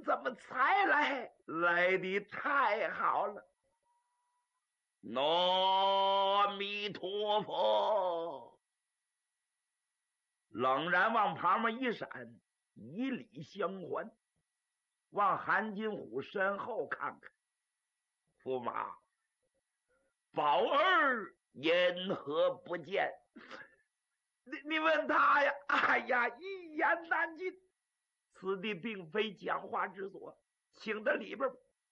您怎么才来的太好了。阿弥陀佛。冷然往旁边一闪，以礼相还，往韩金虎身后看看。驸马，宝儿因何不见？你问他呀？哎呀，一言难尽。此地并非讲话之所，请到里边。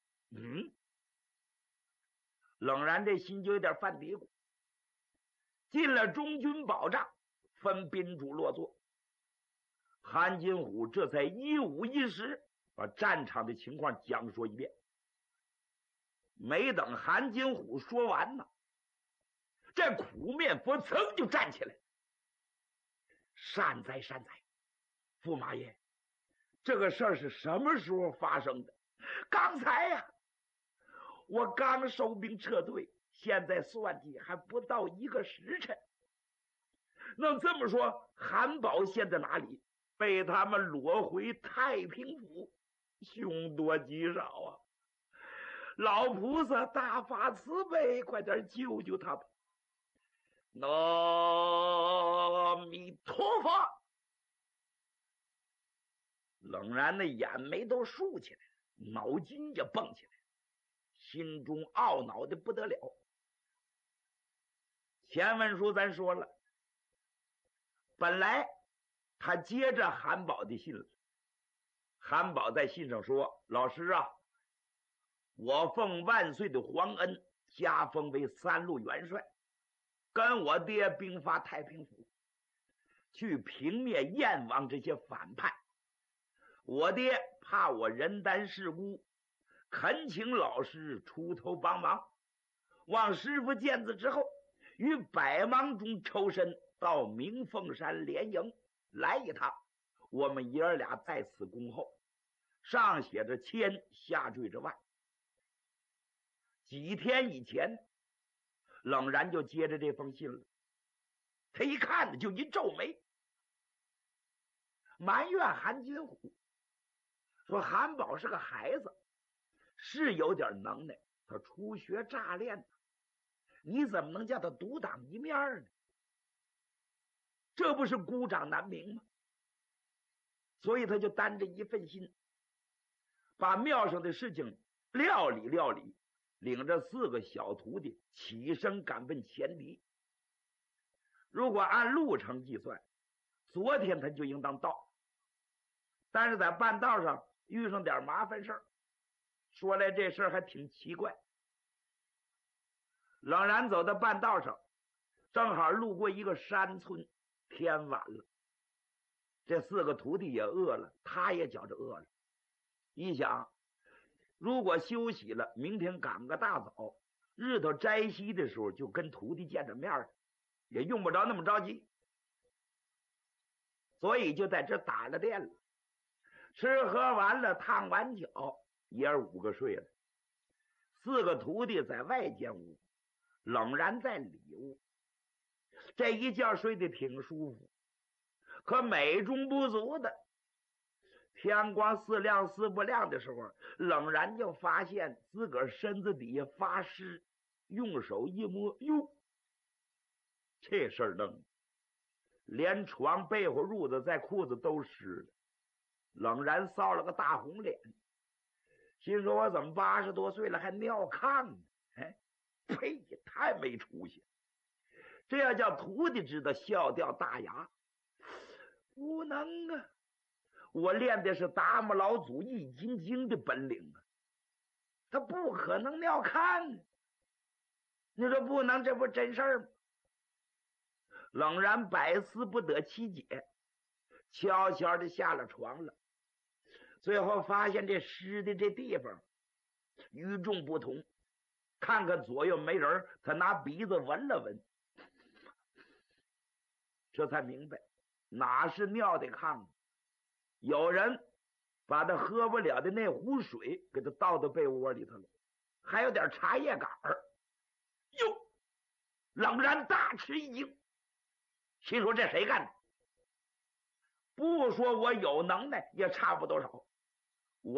冷然这心就有点犯嘀咕。进了中军保障，分宾主落座。韩金虎这才一五一十把战场的情况讲说一遍。没等韩金虎说完呢，这苦面佛噌就站起来。善哉善哉，驸马爷，这个事儿是什么时候发生的？刚才呀，我刚收兵撤退，现在算计还不到1个时辰。那这么说，韩宝现在哪里？被他们裸回太平府，凶多吉少啊！老菩萨大发慈悲，快点救救他吧！阿弥陀佛。冷然的眼眉都竖起来，脑筋就蹦起来，心中懊恼的不得了。前文书咱说了，本来他接着韩宝的信了。韩宝在信上说：老师啊，我奉万岁的皇恩，加封为3路元帅，跟我爹兵发太平府，去平灭燕王这些反叛。我爹怕我人单势孤，恳请老师出头帮忙。望师傅见字之后，于百忙中抽身到明凤山联营来一趟，我们爷儿俩在此恭候。上写着千，下缀着万。几天以前，冷然就接着这封信了。他一看就一皱眉，埋怨韩金虎，说韩宝是个孩子，是有点能耐，他初学乍练呢，你怎么能叫他独当一面呢？这不是孤掌难鸣吗？所以他就担着一份心，把庙上的事情料理料理，领着4个小徒弟起身赶奔前敌。如果按路程计算，昨天他就应当到，但是在半道上遇上点麻烦事儿。说来这事儿还挺奇怪。冷然走到半道上，正好路过一个山村，天晚了，这4个徒弟也饿了，他也觉着饿了。一想，如果休息了，明天赶个大早，日头摘西的时候就跟徒弟见着面了，也用不着那么着急，所以就在这打了电了。吃喝完了，烫完脚，爷儿5个睡了。4个徒弟在外间屋，冷然在里屋。这一觉睡得挺舒服，可美中不足的，天光似亮似不亮的时候，冷然就发现自个儿身子底下发湿，用手一摸，哟，这事儿弄，连床被窝褥子在裤子都湿了。冷然臊了个大红脸，心说我怎么80多岁了还尿炕呢？呸，太没出息！这要叫徒弟知道，笑掉大牙。不能啊，我练的是达摩老祖易筋经的本领啊，他不可能尿炕。你说不能，这不真事儿吗？冷然百思不得其解，悄悄的下了床了。最后发现这湿的这地方与众不同，看看左右没人，他拿鼻子闻了闻，这才明白哪是尿的炕。有人把他喝不了的那壶水给他倒到被窝里头了，还有点茶叶杆儿。哟，冷然大吃一惊，心说这谁干的？不说我有能耐也差不多少。